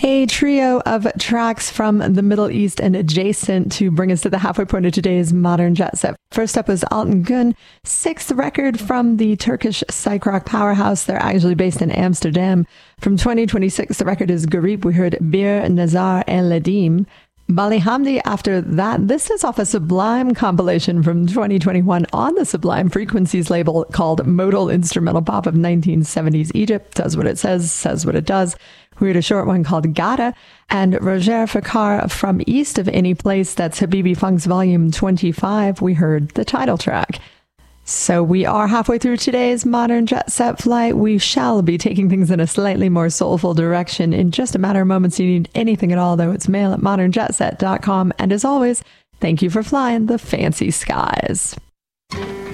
A trio of tracks from the Middle East and adjacent to bring us to the halfway point of today's Modern Jet Set. First up was Altan Gün, sixth record from the Turkish psych rock powerhouse. They're actually based in Amsterdam. From 2026, the record is Garip. We heard Bir Nazar El Ladim. Bali Hamdi after that. This is off a Sublime compilation from 2021 on the Sublime Frequencies label called Modal Instrumental Pop of 1970s Egypt. Does what it says what it does. We heard a short one called Gada, and Roger Fakar from East of Any Place. That's Habibi Funk's Volume 25. We heard the title track. So we are halfway through today's Modern Jet Set flight. We shall be taking things in a slightly more soulful direction in just a matter of moments. You need anything at all, though, it's mail@modernjetset.com. And as always, thank you for flying the fancy skies.